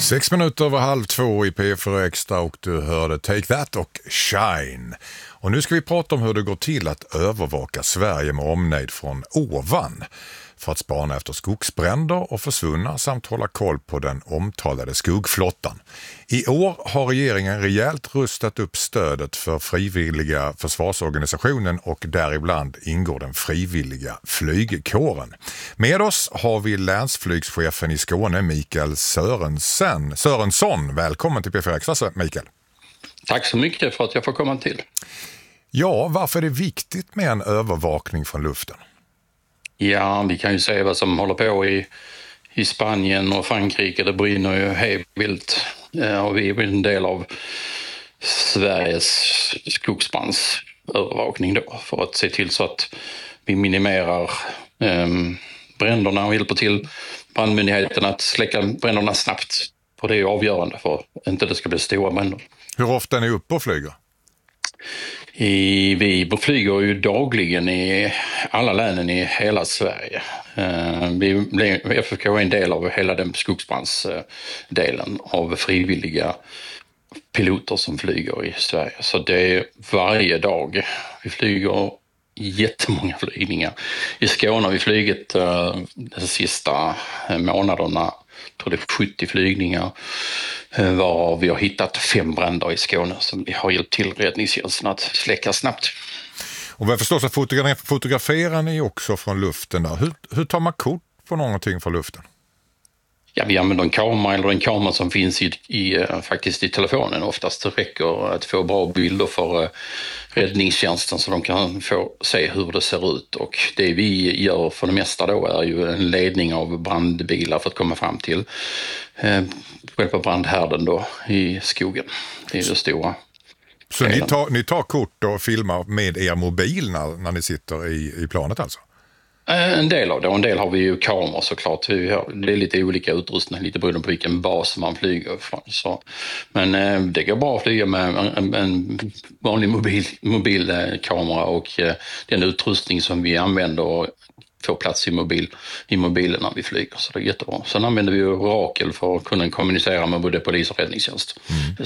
2:06 i P4 Extra och du hörde Take That och Shine. Och nu ska vi prata om hur det går till att övervaka Sverige med omnejd från ovan för att spana efter skogsbränder och försvunna samt hålla koll på den omtalade skuggflottan. I år har regeringen rejält rustat upp stödet för frivilliga försvarsorganisationen och däribland ingår den frivilliga flygkåren. Med oss har vi länsflygschefen i Skåne, Mikael Sörensson. Välkommen till P4 Extra, Mikael. Tack så mycket för att jag får komma till. Ja, varför är det viktigt med en övervakning från luften? Ja, vi kan ju se vad som håller på i Spanien och Frankrike. Det brinner ju hej vilt. Och vi är en del av Sveriges skogsbrandsövervakning då för att se till så att vi minimerar bränderna och hjälper till brandmyndigheten att släcka bränderna snabbt. För det är ju avgörande för att inte det ska bli stora bränder. Hur ofta är ni uppe och flyger? Vi flyger ju dagligen i alla länen i hela Sverige. FFK är en del av hela den skogsbrandsdelen av frivilliga piloter som flyger i Sverige. Så det är varje dag. Vi flyger jättemånga flygningar. I Skåne har vi flugit de sista månaderna, tror det är 70 flygningar, var vi har hittat 5 bränder i Skåne som vi har hjälpt till räddningstjänsten att släcka snabbt. Och jag förstår så fotograferar ni också från luften där. Hur tar man kort på någonting från luften? Ja, vi använder en kamera eller en kamera som finns faktiskt i telefonen. Oftast det räcker att få bra bilder för räddningstjänsten så de kan få se hur det ser ut. Och det vi gör för det mesta då är ju en ledning av brandbilar för att komma fram till själva brandhärden då i skogen. Det är det stora. Så ni tar kort och filmar med er mobil när ni sitter i planet alltså? En del av det, och en del har vi ju kameror såklart. Det är lite olika utrustning, lite beroende på vilken bas man flyger från. Så. Men det går bra att flyga med en vanlig mobilkamera och den utrustning som vi använder och får plats i mobilen när vi flyger. Så det är jättebra. Sen använder vi ju Orakel för att kunna kommunicera med både polis och räddningstjänst.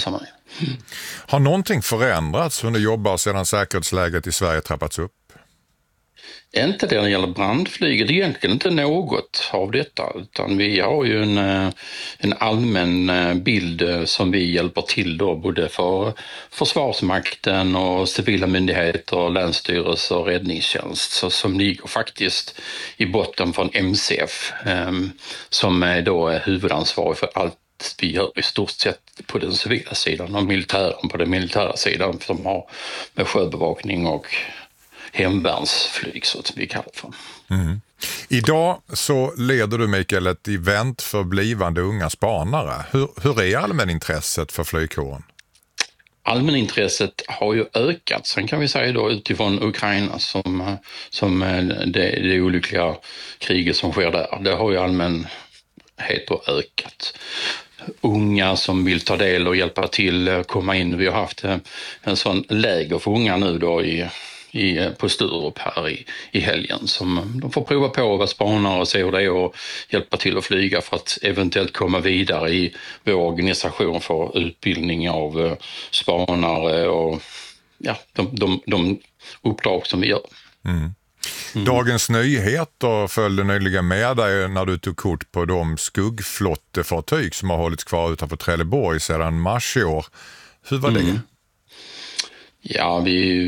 Har någonting förändrats under jobbar sedan säkerhetsläget i Sverige trappats upp? Inte det när det gäller brandflyget, egentligen inte något av detta, utan vi har ju en allmän bild som vi hjälper till då, både för Försvarsmakten och civila myndigheter, länsstyrelse och räddningstjänst, så som ligger faktiskt i botten från MCF, som är då huvudansvarig för allt vi gör i stort sett på den civila sidan och militären på den militära sidan, som har med sjöbevakning och hemvärnsflyg så att vi kallar det för. Idag så leder du, Mikael, ett event för blivande unga spanare. Hur är allmänintresset för flygkåren? Allmänintresset har ju ökat, sen kan vi säga då utifrån Ukraina som det olyckliga kriget som sker där. Det har ju allmänhet ökat. Unga som vill ta del och hjälpa till komma in. Vi har haft en sån läger för unga nu då på Sturup här i helgen, som de får prova på att vara spanare och se hur det är och hjälpa till att flyga för att eventuellt komma vidare i vår organisation för utbildning av spanare och de uppdrag som vi gör. Dagens Nyheter följde nyligen med dig när du tog kort på de skuggflottefartyg som har hållits kvar utanför Trelleborg sedan mars i år. Hur var det? Ja,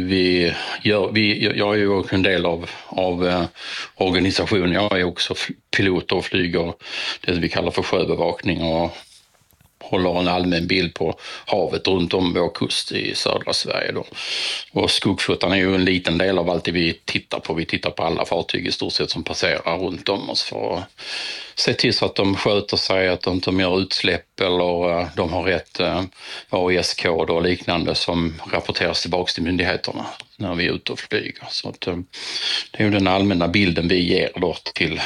jag är ju en del av organisationen. Jag är också pilot och flyger det vi kallar för sjöbevakning och håller en allmän bild på havet runt om vår kust i södra Sverige då. Och skuggflottan är ju en liten del av allt det vi tittar på. Vi tittar på alla fartyg i stort sett som passerar runt om oss för att se till så att de sköter sig, att de inte gör utsläpp eller de har rätt AIS-kod och liknande som rapporteras tillbaka till myndigheterna när vi är ute och flyger. Så att, det är ju den allmänna bilden vi ger då till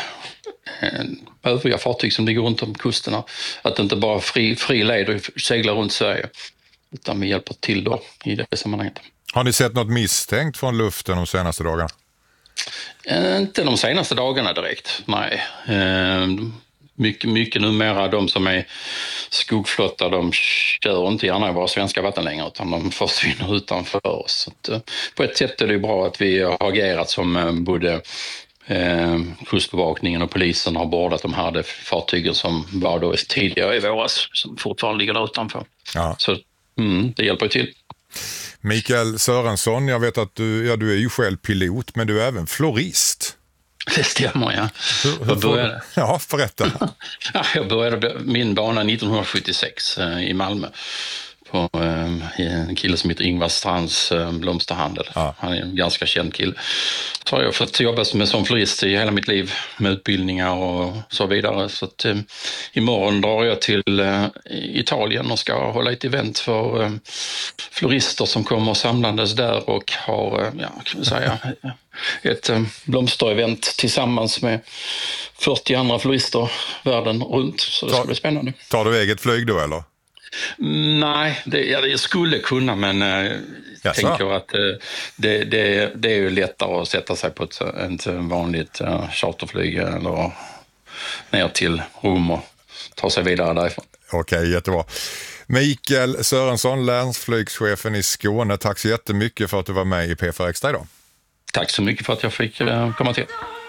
övriga fartyg som ligger runt om kusterna. Att det inte bara fri led och seglar runt Sverige, utan vi hjälper till då i det sammanhanget. Har ni sett något misstänkt från luften de senaste dagarna? Inte de senaste dagarna direkt, nej. mycket numera, de som är skuggflotta, de kör inte gärna i våra svenska vatten längre, utan de försvinner utanför oss. Så att, på ett sätt är det bra att vi har agerat som både kustbevakningen och polisen har bordat de här fartygen som var då tidigare i våras, som fortfarande ligger där utanför. Ja. Så det hjälper till. Mikael Sörensson, jag vet att du är ju själv pilot, men du är även florist. Det stämmer, ja. Ja, berätta. Jag började min bana 1976 i Malmö på en kille som heter Ingvar Strands blomsterhandel. Ja. Han är en ganska känd kille. Så har jag fått jobba som florist i hela mitt liv med utbildningar och så vidare. Så att, imorgon drar jag till Italien och ska hålla ett event för florister som kommer samlandes där och har, kan vi säga, ett blomsterevent tillsammans med 40 andra florister världen runt. Så det ska bli spännande. Tar du eget flyg då eller? Nej, jag skulle kunna, men jag tänker att det är ju lättare att sätta sig på ett vanligt charterflyg eller ner till Rom och ta sig vidare därifrån. Okej, jättebra. Mikael Sörensson, länsflygschefen i Skåne, tack så jättemycket för att du var med i P4 Extra idag. Tack så mycket för att jag fick komma till.